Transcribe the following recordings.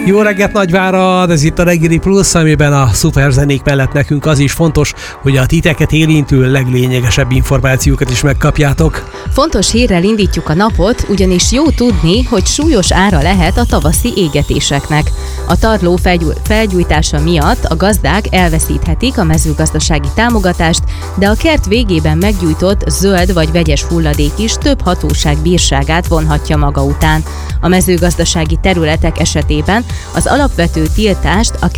Jó reggelt, Nagyvárad! Ez itt a Reggeli Plusz, amiben a szuperzenék mellett nekünk az is fontos, hogy a titeket érintő leglényegesebb információkat is megkapjátok. Fontos hírrel indítjuk a napot, ugyanis jó tudni, hogy súlyos ára lehet a tavaszi égetéseknek. A tarló felgyújtása miatt a gazdák elveszíthetik a mezőgazdasági támogatást, de a kert végében meggyújtott zöld vagy vegyes hulladék is több hatóság bírságát vonhatja maga után. A mezőgazdasági területek esetében az alapvető tiltást a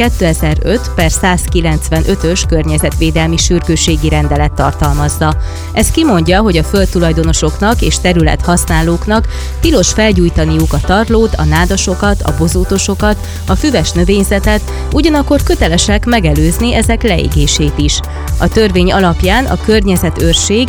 2005/195-ös környezetvédelmi sürgősségi rendelet tartalmazza. Ez kimondja, hogy a földtulajdonosoknak és területhasználóknak tilos felgyújtaniuk a tarlót, a nádasokat, a bozótosokat, a füves növényzetet, ugyanakkor kötelesek megelőzni ezek leégését is. A törvény alapján a környezetőrség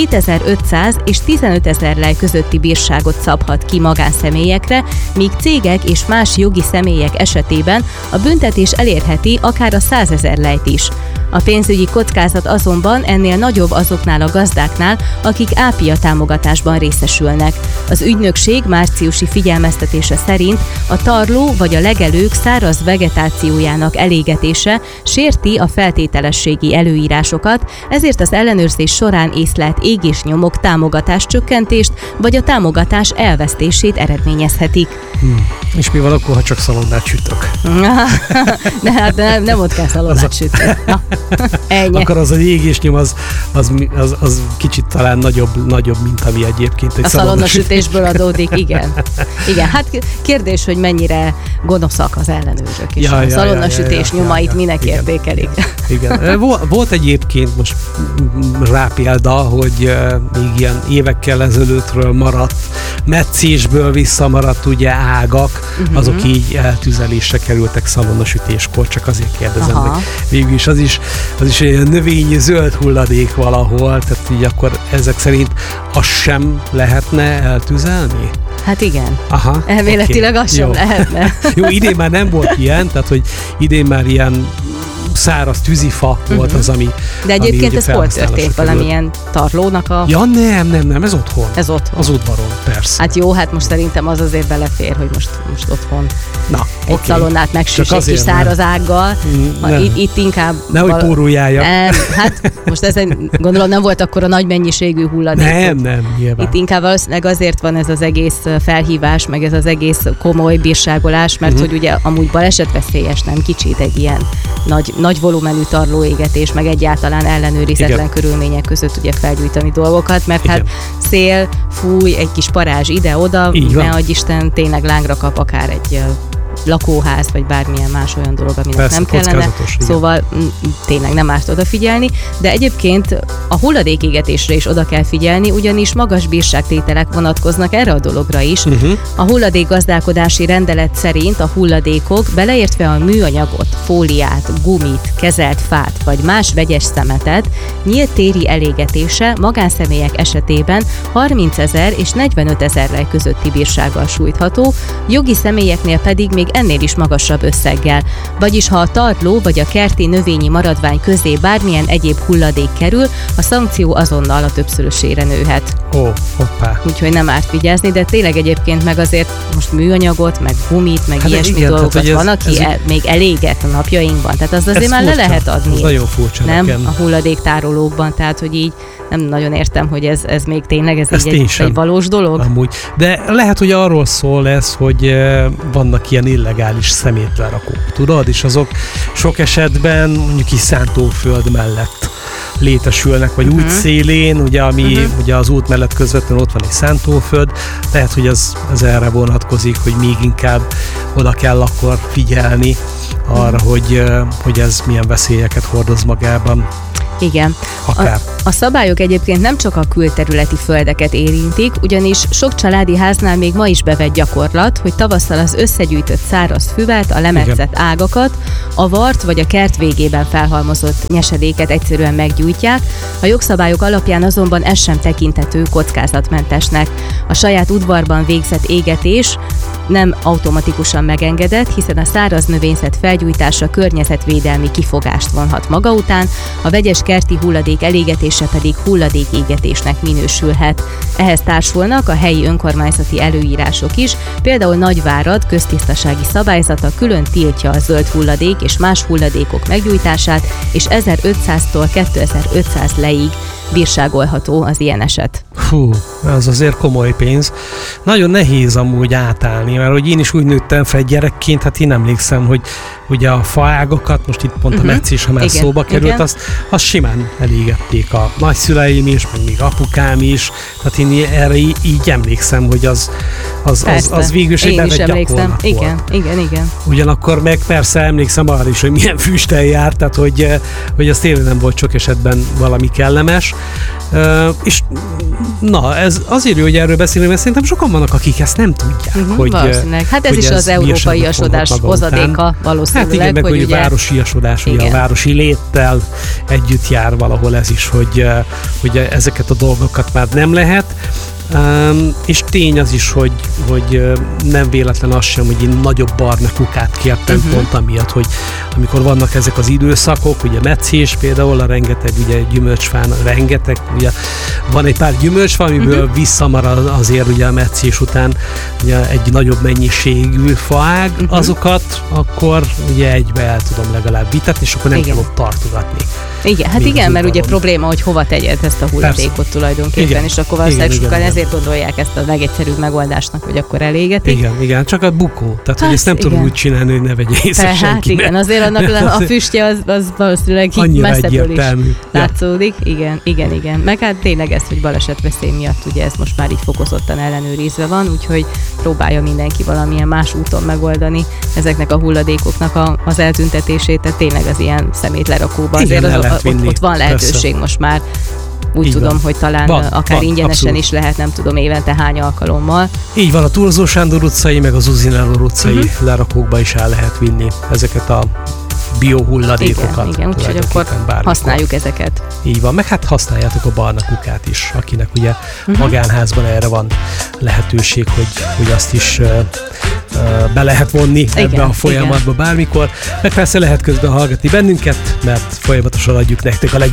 7500 és 15 000 lej közötti bírságot szabhat ki magánszemélyekre, míg cégek és más jogi személyek esetében a büntetés elérheti akár a 100 000 lejt is. A pénzügyi kockázat azonban ennél nagyobb azoknál a gazdáknál, akik ápia támogatásban részesülnek. Az ügynökség márciusi figyelmeztetése szerint a tarló vagy a legelők száraz vegetációjának elégetése sérti a feltételességi előírásokat, ezért az ellenőrzés során észlelt égésnyomok támogatáscsökkentést vagy a támogatás elvesztését eredményezhetik. És mi van akkor, ha csak szalonnát sütök? De hát nem ott kell szalonnát sütni. Ennyi. Akkor az égésnyom az kicsit talán nagyobb, mint ami egyébként egy a szalonnasütésből adódik, igen. Igen, hát kérdés, hogy mennyire gonoszak az ellenőrök, és a szalonnasütés nyomait minek értékelik. Igen. Volt egyébként most rá példa, hogy még ilyen évekkel ezelőttről maradt, metszésből visszamaradt ugye ágak, azok így eltüzelésre kerültek szalonnasütéskor, csak azért kérdezem, hogy végül is az is egy növényi zöld hulladék valahol, tehát így akkor ezek szerint azt sem lehetne eltüzelni? Hát igen. Aha, elméletileg az sem lehetne. Jó, idén már nem volt ilyen, tehát hogy idén már ilyen száraz tűzifa volt az, ami... De egyébként ez hol történt? Valamilyen tarlónak a... Ja, nem, ez otthon. Ez otthon. Az udvaron, persze. Hát jó, hát most szerintem az azért belefér, hogy most otthon egy szalonnát megsüss egy kis száraz ággal. Itt inkább... Nehogy póruljálja. Nem, hát most ezen gondolom nem volt akkor a nagy mennyiségű hulladék. Nem, nyilván. Itt inkább valószínűleg azért van ez az egész felhívás, meg ez az egész komoly bírságolás, mert hogy ugye amúgy balesetveszélyes, nem kicsit egy ilyen nagy volumenű tarlóégetés, meg egyáltalán ellenőrizetlen körülmények között ugye felgyújtani dolgokat, mert hát szél, fúj, egy kis parázs ide-oda, ne adj Isten, tényleg lángra kap akár egy lakóház, vagy bármilyen más olyan dolog, aminek persze, nem kellene. Szóval tényleg nem árt odafigyelni, de egyébként a hulladékégetésre is oda kell figyelni, ugyanis magas bírságtételek vonatkoznak erre a dologra is. A hulladékgazdálkodási rendelet szerint a hulladékok, beleértve a műanyagot, fóliát, gumit, kezelt fát, vagy más vegyes szemetet, nyílt téri elégetése magánszemélyek esetében 30 000 és 45 000 lej közötti bírsággal sújtható, jogi személyeknél pedig még ennél is magasabb összeggel. Vagyis ha a tarló vagy a kerti növényi maradvány közé bármilyen egyéb hulladék kerül, a szankció azonnal a többszörösére nőhet. Hoppá. Úgyhogy nem árt vigyázni, de tényleg egyébként meg azért most műanyagot, meg gumit, meg ilyesmi dolgokat van, aki még eléget a napjainkban. Tehát az azért már le lehet adni. Ez nagyon furcsa nem nekem. A hulladéktárolókban, tehát hogy így nem nagyon értem, hogy ez még tényleg egy valós dolog. Amúgy. De lehet, hogy arról szól ez, hogy vannak ilyen illegális szemétlerakók, tudod? És azok sok esetben mondjuk is szántóföld mellett létesülnek, vagy út szélén, ugye, ami ugye az út mellett közvetlenül ott van egy szántóföld, lehet, hogy ez erre vonatkozik, hogy még inkább oda kell akkor figyelni arra, hogy ez milyen veszélyeket hordoz magában. Igen. A szabályok egyébként nem csak a külterületi földeket érintik, ugyanis sok családi háznál még ma is bevett gyakorlat, hogy tavasszal az összegyűjtött száraz füvet, a lemetszett ágakat, a vart vagy a kert végében felhalmozott nyesedéket egyszerűen meggyújtják. A jogszabályok alapján azonban ez sem tekinthető kockázatmentesnek. A saját udvarban végzett égetés nem automatikusan megengedett, hiszen a száraz növényzet felgyújtása környezetvédelmi kifogást vonhat maga után, a vegyes kerti hulladék elégetése pedig hulladékégetésnek minősülhet. Ehhez társulnak a helyi önkormányzati előírások is, például Nagyvárad köztisztasági szabályzata külön tiltja a zöld hulladék és más hulladékok meggyújtását, és 1500-tól 2500 leig bírságolható az ilyen eset. Hú, az azért komoly pénz. Nagyon nehéz amúgy átállni, mert hogy én is úgy nőttem fel gyerekként, hát én emlékszem, hogy ugye a faágakat, most itt pont a meccés, ha már szóba került, azt simán elégették a nagyszüleim is, meg még apukám is, tehát én erre így emlékszem, hogy az végül is egy bevett gyakorlat volt. Igen. Ugyanakkor meg persze emlékszem arra is, hogy milyen füsttel járt, tehát hogy az tényleg nem volt sok esetben valami kellemes. És na, ez azért jó, hogy erről beszélünk, mert szerintem sokan vannak, akik ezt nem tudják. Hogy, valószínűleg. Hát ez is az európai iasodás hozadéka valószínűleg. Hát igen, meg hogy városi iasodás, ugye a városi léttel együtt jár valahol ez is, hogy ezeket a dolgokat már nem lehet. És tény az is, hogy nem véletlen az sem, hogy én nagyobb barna kukát kértem pont amiatt, hogy amikor vannak ezek az időszakok, ugye meccés például, a rengeteg ugye gyümölcsfán, rengeteg, ugye van egy pár gyümölcsfa, amiből visszamarad azért ugye a meccés után ugye egy nagyobb mennyiségű faág, azokat akkor ugye egybe el tudom legalább vitetni, és akkor nem kell ott tartogatni. Igen, hát igen, mert ugye probléma, hogy hova tegyed ezt a hulladékot tulajdonképpen, és akkor valószínűleg sokan ezért gondolják ezt a legegyszerűbb megoldásnak, hogy akkor elégetik. Igen, csak a bukó. Tehát, hogy ezt nem tudom úgy csinálni, hogy ne vegye észre senki. Hát igen, azért annak a füstje az valószínűleg messzebből is látszódik. Igen. Meg hát tényleg ez, hogy balesetveszély miatt ugye ez most már így fokozottan ellenőrizve van, úgyhogy próbálja mindenki valamilyen más úton megoldani ezeknek a hulladékoknak az eltüntetését, tehát tényleg az ilyen szemétlerakóban azért ott van lehetőség most már. Úgy tudom, hogy talán akár ingyenesen abszolút is lehet, nem tudom évente hány alkalommal. Így van, a Turzó Sándor utcai, meg az Uzináló utcai lerakókba is el lehet vinni ezeket a biohulladékokat. Igen, úgyhogy akkor használjuk ezeket. Így van, meg hát használjátok a barna kukát is, akinek ugye magánházban erre van lehetőség, hogy azt is be lehet vonni ebbe a folyamatba bármikor. Meg persze lehet közben hallgatni bennünket, mert folyamatosan adjuk nektek a legjobb